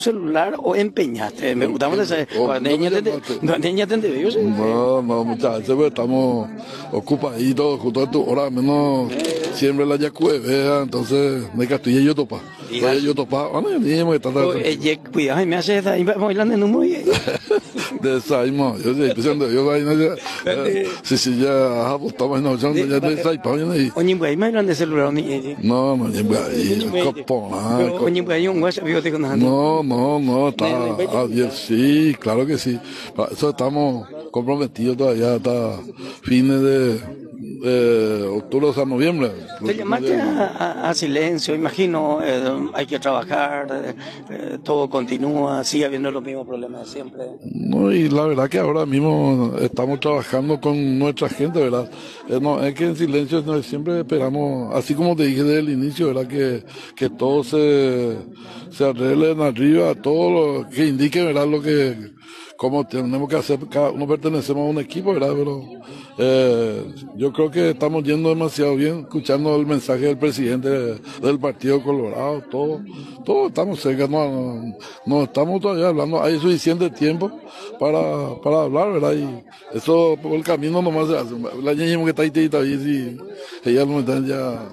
celular o empeñaste? Me gusta más ese. No, muchas veces pues, estamos ocupaditos, justo a tu hora, menos siempre la yacué, vea, entonces me castigue yo topa. Yo topa, bueno, mismo que está. Cuidado, me hace ahí bailando en un muy. De esa misma, yo sí, pensando, yo ahí no ya, sí, ya, estamos no, ya de esa, y Oye, pues ahí me hablan de celular, no, ahí, copón, no, está, sí, claro que sí, para eso estamos comprometidos todavía hasta fines de octubre, o sea, noviembre. Te llamaste a silencio, imagino, hay que trabajar, todo continúa, sigue habiendo los mismos problemas de siempre. No, y la verdad que ahora mismo estamos trabajando con nuestra gente, ¿verdad? No, es que en silencio no, siempre esperamos, así como te dije desde el inicio, ¿verdad? Que todo se arregle en arriba, todo lo que indique, ¿verdad? Lo que, como tenemos que hacer, cada uno pertenecemos a un equipo, ¿verdad? Pero yo creo que estamos yendo demasiado bien, escuchando el mensaje del presidente del Partido Colorado, todo estamos cerca, no estamos todavía hablando, hay suficiente tiempo para hablar, ¿verdad? Y eso por el camino nomás se hace. La niña que está ahí, sí, ella no está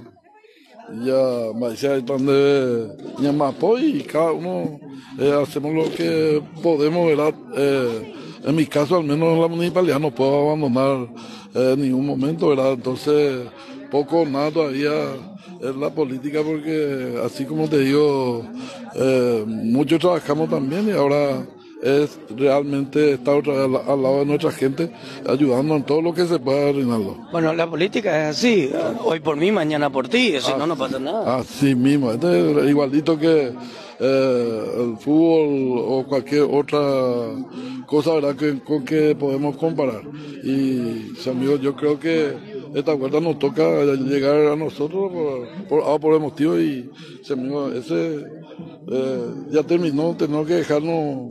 ya me decía donde Ñamapo y cada uno hacemos lo que podemos, ¿verdad? En mi caso, al menos en la municipalidad, no puedo abandonar en ningún momento, ¿verdad? Entonces, poco o nada todavía es la política, porque así como te digo, muchos trabajamos también y ahora es realmente estar otra vez al lado de nuestra gente, ayudando en todo lo que se pueda, Reinaldo. Bueno, la política es así, hoy por mí, mañana por ti, si no, no pasa nada. Así mismo, este es igualito que el fútbol o cualquier otra cosa, ¿verdad? Con que podemos comparar. Y, amigos, yo creo que esta vuelta nos toca llegar a nosotros por el motivo, y amigo, ese ya terminó, tenemos que dejarnos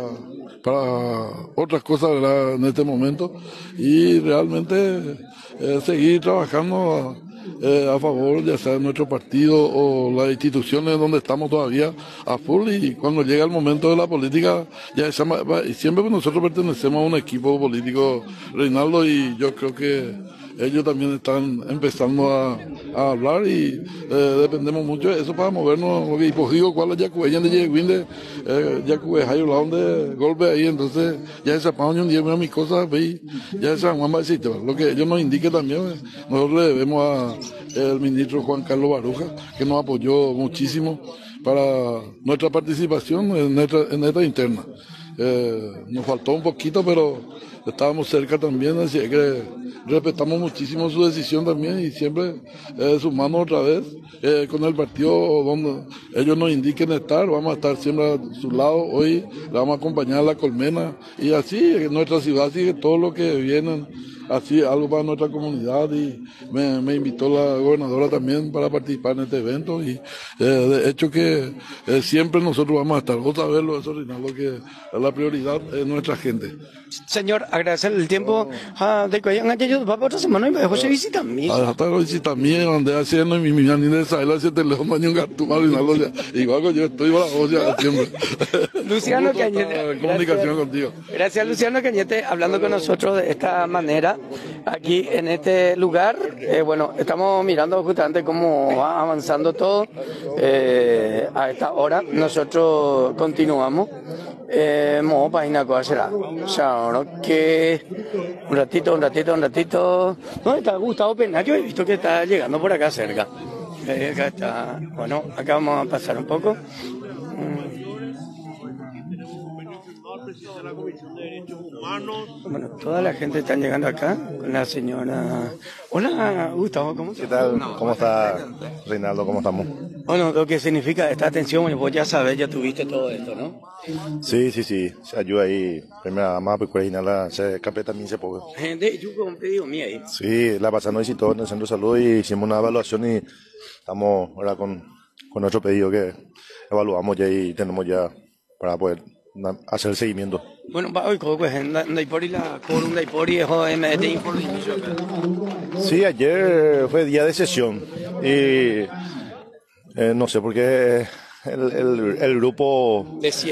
para otras cosas, ¿verdad? En este momento, y realmente seguir trabajando a favor, ya sea de nuestro partido o las instituciones donde estamos todavía a full, y cuando llega el momento de la política, ya siempre nosotros pertenecemos a un equipo político, Reinaldo, y yo creo que ellos también están empezando a hablar, y dependemos mucho de eso para movernos, porque digo, cuál es Yacubeña de Yeguinde, Yacube hay un lado de golpe ahí, entonces ya ese paño un día mis cosas, veis, ya esa Juan Baisito, lo que ellos nos indiquen también, nosotros le debemos al ministro Juan Carlos Baruja, que nos apoyó muchísimo para nuestra participación en esta interna. Nos faltó un poquito, pero estábamos cerca también, así que respetamos muchísimo su decisión también, y siempre sumamos otra vez con el partido donde ellos nos indiquen estar, vamos a estar siempre a su lado. Hoy le vamos a acompañar a la Colmena, y así en nuestra ciudad sigue todo lo que vienen, así algo para nuestra comunidad, y me invitó la gobernadora también para participar en este evento, y de hecho que siempre nosotros vamos a estar, vos sabés lo de eso, Rinaldo, que la prioridad es nuestra gente. Señor, agradecerle el tiempo de que hayan hecho para otra semana y me dejó visita mía. Hasta la visita mía, donde haciendo mi ni de saber si teléfono ni un gato mal, igual que yo estoy para vos ya siempre. Luciano Cañete. Comunicación contigo. Gracias, Luciano Cañete, hablando con nosotros de esta manera, aquí en este lugar. Bueno, estamos mirando justamente cómo va avanzando todo a esta hora. Nosotros continuamos. Modo página cosa será. O sea, ¿no? Que un ratito. ¿Dónde está Gustavo Penacho? He visto que está llegando por acá cerca. Acá está. Bueno, acá vamos a pasar un poco. Bueno, toda la gente está llegando acá con la señora. Hola, Gustavo, ¿cómo ¿Qué tal? ¿Cómo está, Reinaldo? ¿Cómo estamos? Bueno, lo que significa esta atención, bueno, vos ya sabés, ya tuviste todo esto, ¿no? Sí, se ayuda ahí. Primera más, pues original, se capé también se puede. Gente, yo como te digo, mía ahí. Sí, la pasando visitó en el centro de salud y hicimos una evaluación, y estamos ahora con nuestro pedido que evaluamos ya y tenemos ya para poder hacer el seguimiento. Bueno, hoy pues Daipori la quórum Daipori es MDT Info de inicio acá. Sí, ayer fue día de sesión y no sé por qué el grupo De